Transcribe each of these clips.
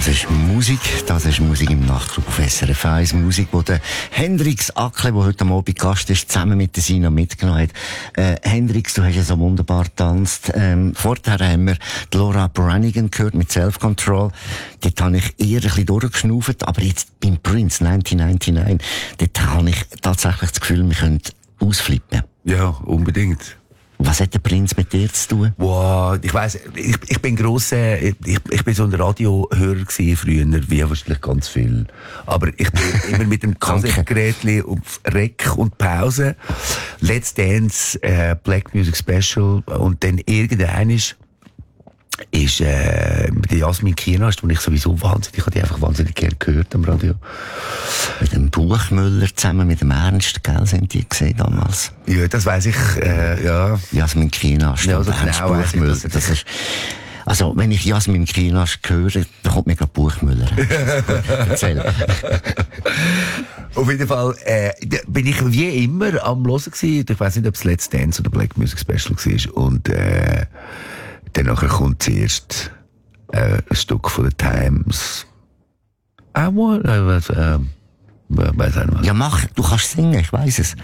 Das ist Musik im Nachtclub auf SRF 1. Musik, die der Hendrix Ackle, der heute Abend Gast ist, zusammen mit der Sina mitgenommen hat. Hendrix, du hast ja so wunderbar getanzt. Vorher haben wir die Laura Branigan gehört mit Self-Control. Dort habe ich eher ein bisschen durchgeschnauft, aber jetzt beim Prince 1999, dort habe ich tatsächlich das Gefühl, wir können ausflippen. Ja, unbedingt. Was hat der Prinz mit dir zu tun? Wow, ich weiss, ich bin grosser, ich bin so ein Radiohörer gewesen früher, wie wahrscheinlich ganz viel. Aber ich bin immer mit dem Kassettengerätli auf Rec und Pause. Let's Dance, Black Music Special und dann irgendein ist die Jasmin Kienast, die ich sowieso wahnsinnig, ich habe die einfach wahnsinnig gerne gehört am Radio. Mit dem Buchmüller zusammen mit dem Ernst, gell, sind die gesehen damals? Ja, das weiss ich, ja. Jasmin Kienast ja, und Ernst genau, Buchmüller, das ist... Also, wenn ich Jasmin Kienast höre, dann kommt mir gerade Buchmüller. Erzähl. Auf jeden Fall, bin ich wie immer am Hören gewesen. Ich weiss nicht, ob es Let's Dance oder Black Music Special war. Und, dann nachher kommt zuerst ein Stück von den Times. Weiss auch nicht was. Ja, mach, du kannst singen, ich weiss es.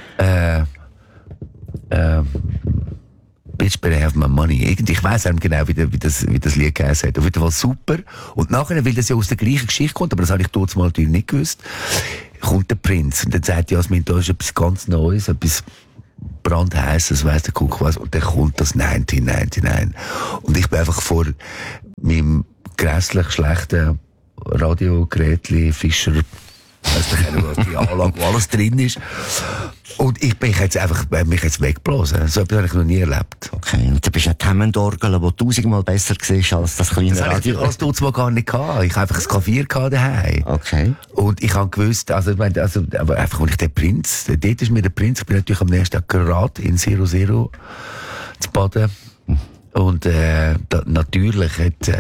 Bitch, better have my money. Ich weiss auch genau, wie das Lied geheißen hat. Auf jeden Fall super. Und nachher, weil das ja aus der gleichen Geschichte kommt, aber das habe ich dort mal natürlich nicht gewusst, kommt der Prinz. Und dann sagt Jasmin, da ist etwas ganz Neues, etwas brandheißes, weiss der Kuck was. Und dann kommt das 1999. Und ich bin einfach vor meinem grässlich schlechten Radiogerätli, Fischer, weiss nicht, was die Anlage, wo alles drin ist. Und ich bin jetzt einfach, mich jetzt weggeblasen. So etwas habe ich noch nie erlebt. Okay, und du bist ein Hammond-Orgel, das 1000-mal besser war als das kleine Radio. Das habe ich mal gar nicht gehabt. Ich habe einfach das Klavier daheim. Okay. Und ich habe gewusst, aber einfach, als ich den Prinz, dort ist mir der Prinz, ich bin natürlich am nächsten Tag gerade in 00 zu baden. Und, natürlich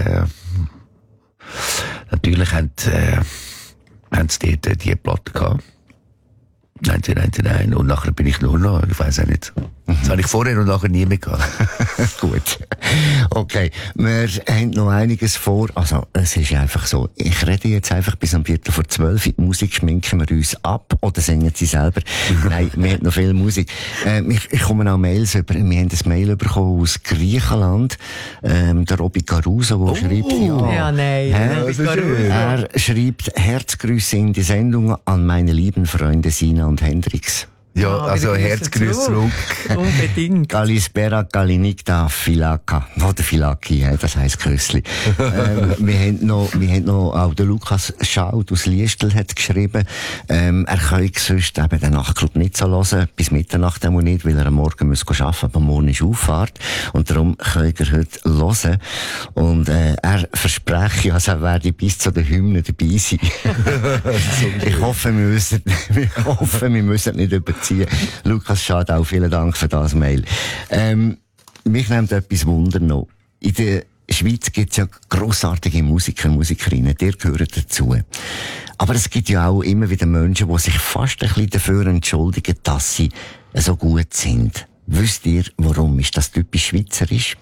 haben sie dort die Platte gehabt. 1999. Und nachher bin ich nur noch, ich weiss auch nicht. Das habe ich vorher und nachher nie mehr gehabt. Gut. Okay. Wir haben noch einiges vor. Also, es ist einfach so. Ich rede jetzt einfach bis um 11:45. Die Musik schminken wir uns ab. Oder singen sie selber. Nein, wir haben noch viel Musik. Ich komme auch Mails über. Wir haben ein Mail bekommen aus Griechenland. Der Robby Caruso, der schreibt, ja, nein. Er schreibt Herzgrüße in die Sendung an meine lieben Freunde Sina und Hendrix. Ja, also Herzgrüße zurück. Unbedingt. Kalispera, Kalinikta, Filaka. Oder Filaki, das heisst Krössli. wir haben noch, auch der Lukas Schaud aus Liestel hat geschrieben, er könnte sonst eben den Nachtclub nicht so hören, bis Mitternacht auch nicht, weil er am Morgen muss arbeiten, aber morgen ist Auffahrt. Und darum könnte er heute hören. Und, er verspreche, also er werde bis zu den Hymnen dabei sein. Ich hoffe, wir müssen nicht überziehen. Lukas Schadau, vielen Dank für das Mail. Mich nimmt etwas Wunder noch. In der Schweiz gibt es ja grossartige Musiker und Musikerinnen, die gehören dazu. Aber es gibt ja auch immer wieder Menschen, die sich fast ein bisschen dafür entschuldigen, dass sie so gut sind. Wisst ihr, warum? Ist das typisch schweizerisch?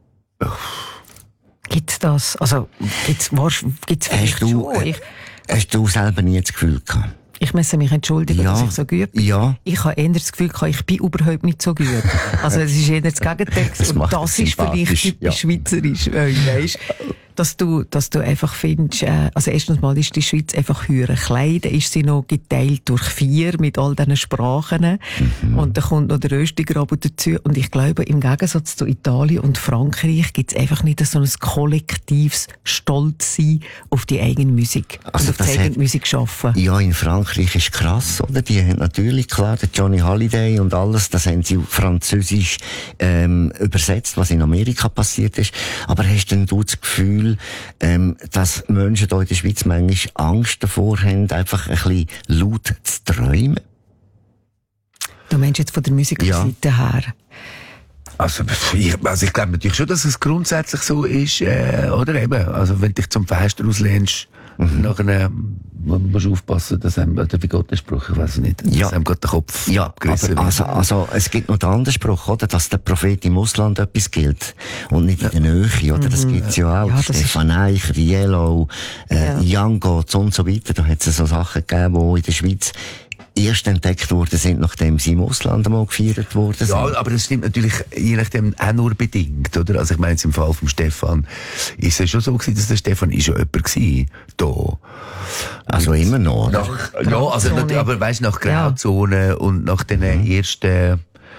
Gibt's das? Also, gibt's vielleicht schon? Hast du selber nie das Gefühl gehabt? Ich muss mich entschuldigen, dass ich so gut bin. Ja. Ich habe eher das Gefühl gehabt, ich bin überhaupt nicht so gut. Also, es ist eher das Gegenteil. Und das ist vielleicht typisch schweizerisch, weisst, dass du einfach findest, also erstens mal ist die Schweiz einfach höher klein, dann ist sie noch geteilt durch 4 mit all diesen Sprachen. Und dann kommt noch der Röstigraben dazu. Und ich glaube, im Gegensatz zu Italien und Frankreich gibt es einfach nicht so ein kollektives Stolzsein auf die eigene Musik. Also und auf die eigene Musik schaffen. Ja, in Frankreich ist krass, oder? Die haben natürlich, klar, der Johnny Hallyday und alles, das haben sie auf Französisch übersetzt, was in Amerika passiert ist. Aber hast denn du das Gefühl, dass Menschen hier in der Schweiz manchmal Angst davor haben, einfach ein bisschen laut zu träumen? Du meinst jetzt von der Musikseite her? Also ich glaube natürlich schon, dass es grundsätzlich so ist, oder eben, also wenn du dich zum Fenster auslehnst, nachher man muss aufpassen, dass einem, oder wie geht der Spruch, ich weiß nicht, dass einem gerade der Kopf abgerissen wird. Also, es gibt noch den anderen Spruch, oder, dass der Prophet im Ausland etwas gilt und nicht in der Nähe, oder, das gibt's ja auch. Ja, Stefan Eicher, Yellow, Young Gods und so weiter, da hat es so Sachen gegeben, die in der Schweiz erst entdeckt worden sind, nachdem sie im Ausland einmal gefeiert worden sind. Ja, aber das stimmt natürlich je nachdem auch nur bedingt, oder? Also ich meine jetzt im Fall vom Stefan ist es schon so gewesen, dass der Stefan ist ja jemand gewesen, da. Also immer noch, oder? Aber weißt du, nach Grauzone und nach den ersten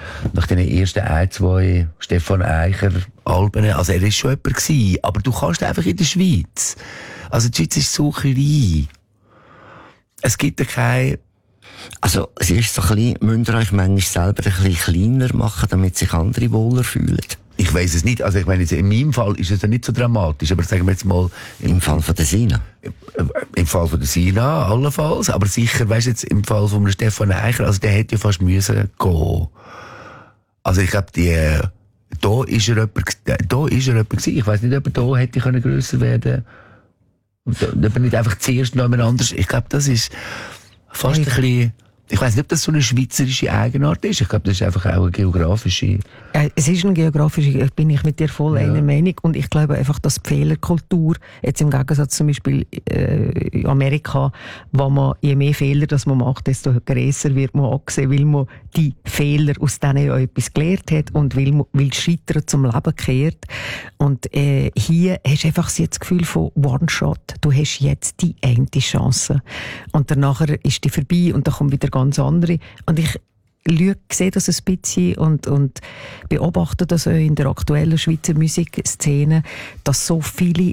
2 Stefan Eicher Alben, also er ist schon jemand gewesen, aber du kannst einfach in der Schweiz. Also die Schweiz ist so klein. Es gibt ja keine. Also, es ist so ein bisschen, müsst ihr euch manchmal selber ein bisschen kleiner machen, damit sich andere wohler fühlen? Ich weiss es nicht. Also, ich meine, in meinem Fall ist es ja nicht so dramatisch, aber sagen wir jetzt mal. Im Fall von der Sina? Im Fall von der Sina, allenfalls. Aber sicher, weisst du jetzt, im Fall von Stefan Eicher, also, der hätte ja fast müssen gehen. Also, ich glaube, da ist er jemand gewesen. Ich weiss nicht, ob er da hätte grösser werden können. Ob er nicht einfach zuerst noch jemand anders. Ich glaube, das ist fast ein bisschen, ich weiss nicht, ob das so eine schweizerische Eigenart ist. Ich glaube, das ist einfach auch eine geografische. Es ist eine geografische, bin ich mit dir voll einer Meinung. Und ich glaube einfach, dass die Fehlerkultur, jetzt im Gegensatz zum Beispiel in Amerika, wo man, je mehr Fehler das man macht, desto grösser wird man angesehen, weil man die Fehler, aus denen ja etwas gelernt hat und weil Scheitern zum Leben kehrt. Und hier hast du einfach das Gefühl von One-Shot. Du hast jetzt die eine Chance. Und danach ist die vorbei und dann kommt wieder ganz andere. Und ich sehe das ein bisschen und beobachte das auch in der aktuellen Schweizer Musikszene, dass so viele